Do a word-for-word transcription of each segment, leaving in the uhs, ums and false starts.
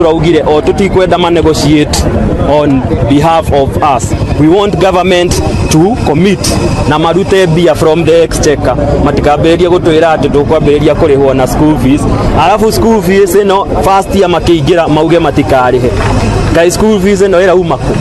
Raugire o tutikwenda ma negotiate on behalf of us. We want government to commit na marute bia from the exchequer matikaberia gutwira ati tukwaberia kurihwo na school fees alafu school fees no first year makiingira mauge matikarihe guys school fees no era umako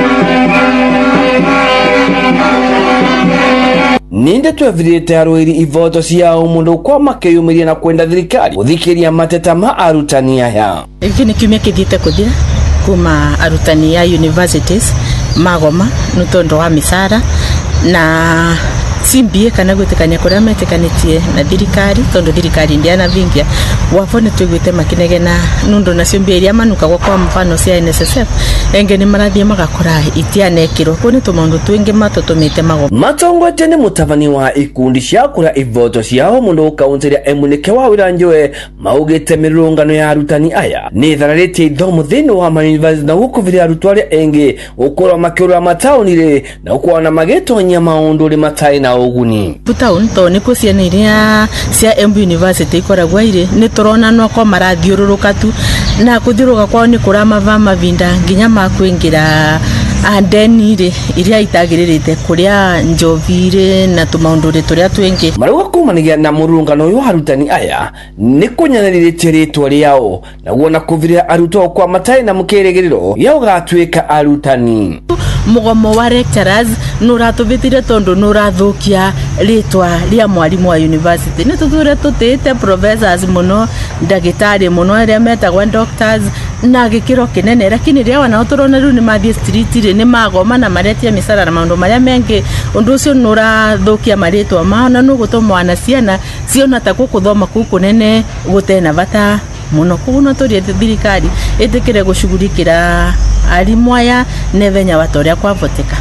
Ninde twevirite arwiri ivoto cia umundu kwa makeyumiria na kwenda thirikari guthikiria mateta ma arutani aya. Iki ni kiumia kithite kuthira kuma arutani ya universities magoma nutondo wa misara na simbie kana gwitikania kuria metikanitie na thirikari tondo thirikari ndiana vingia wafone twigwite makinege na nundo nacio mbia iria manukagwo kwa mfano cia N S S F enge ni marathie magakora itianekirwo kuni tumundu twingi matotomite mago matongwete ni mutavani wa ikundi cia kura ivoto ciao mundu kaunti ya Emunike wa Wiranjoe maugite mirungano ya arutani aya ni thararite ithomo thini wa university na huko vile arutware enge ukora makirwa mataunire na ukwana magetonya maundu ri matai na uguni town to ni ko ciana iria cia Embu University ikoragwa ire ni turona no ko marathiururuka tu na kuthiruka kwao ni kurama vama vinda nginya makwingira andenire iria itagiririte kuria njovire na tumaundure turia twingi maruga kumanigia na murungano yo harutani aya ni kunyanirite ritwa riao na wona kuviria aruto kwa matai na mukeregiriro yao gatwika arutani mugomo wa lecturers nuratubitire tondo nurathukia ritwa ria mwalimu wa university ni tuthure tutite professors muno ndagitari muno ria metagwa doctors na gikiro kinene lakini ria wana turona ru ni mathie street ri ni magoma na maretia misara na maundu maria mengi undu ucio nurathukia maritwa mao na nugutuma wana ciana ciona ta kukuthoma kuku nene gutena bata muno kuno turi thirikari itikire gushugurikira alimu aya nevenya watoria kwa voteka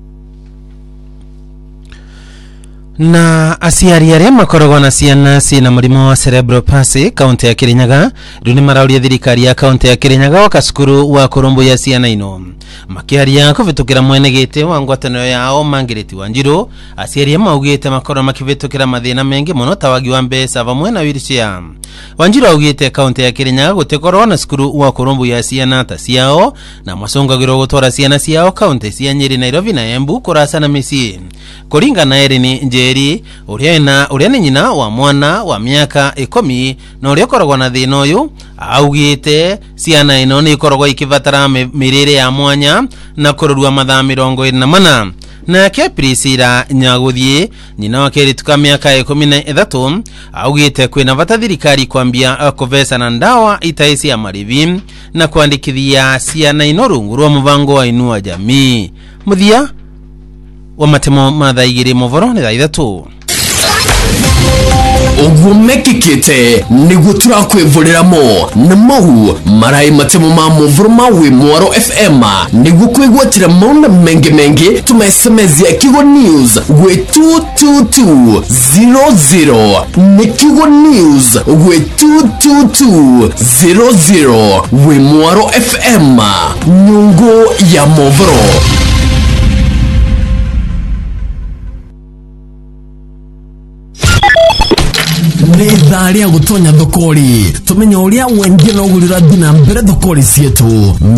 na asiari aria makoragwo na ciana cina murimo wa cerebral palsy kaunti ya Kirinyaga runi marauria thirikari ya kaunti ya Kirinyaga wa kasukuru wa kurumbu ya ciana ino makiaria kuvitukira mwenegete wa ngwataniro yao Mangiriti Wanjiru asiari maugite makoro makivitukira mathina mengi muno tawagi wa mbeca vamwe na wheelchair. Wanjiru augite kaunti ya Kirinyaga gutekorwo na sukuru wa kurumbu ya ciana ta ciao na masongagiro gutwara ciana ciao kaunti cia Nyeri, Nairobi na Embu kurasa na misi kuringa na Erini Njeri uria na uria ni nyina wa mwana wa miaka ikumi na uria koragwa na thina uyu augite ciana ino ni koragwa ikivatara mirire ya mwanya na kururua mathaa mirongo iri na mana na ke Priscilla Nyaguthie nyina wa kerituka miaka ikumi na ithatu augite kwina vata thirikari kwambia kuvesa na ndawa itaisi ya marivi na kuandikithia ciana ino rungu rwa muvango wa Inua Jamii. Muthia wa matemo mathaigiri movoro ni thaithatu ugumekikite niguo turakwivuriramo na mau marai matemo ma movoro ma wi Mwaro F M niguo kwigwatira mauna mengi mengi tumesemezia Kigo News we two two two zero zero ni Kigo News we two two two zero zero we Mwaro F M nyungu ya movoro. Ni thari ya gutonya thokori tumenya uria wendia no gurira thina mbere thokori cietu.